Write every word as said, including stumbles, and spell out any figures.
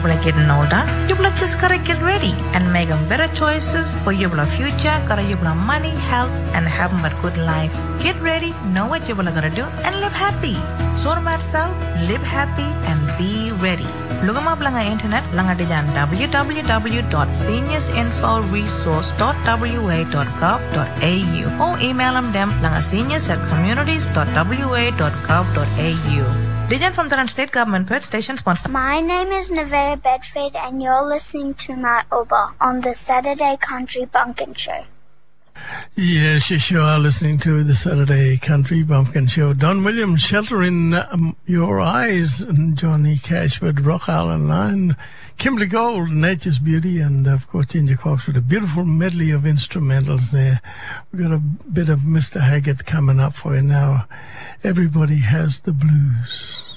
You're getting older. You're just gotta get ready and make them better choices for your future. Gotta you money, health, and have a good life. Get ready, know what you're gonna do, and live happy. So myself, live happy and be ready. Look up lang internet lang diyan w w w dot seniors info resource dot w a dot gov dot a u or email them them lang seniors at communities dot w a dot gov dot a u. Dijan from the state government Perth station sponsor. My name is Nevaeh Bedford and you're listening to my Uber on the Saturday Country Bumpkin Show. Yes, you sure are listening to the Saturday Country Bumpkin Show. Don Williams, Shelter in um, Your Eyes, and Johnny Cash with Rock Island Line, Kimberly Gold, Nature's Beauty, and of course Ginger Cox with a beautiful medley of instrumentals there. We've got a bit of Mister Haggard coming up for you now. Everybody Has the Blues.